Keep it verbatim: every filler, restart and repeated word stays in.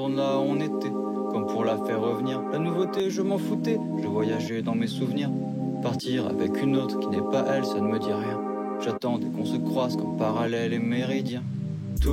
retourne là où on était, comme pour la faire revenir. La nouveauté, je m'en foutais, je voyageais dans mes souvenirs. Partir avec une autre qui n'est pas elle, ça ne me dit rien. J'attendais qu'on se croise comme parallèle et méridien.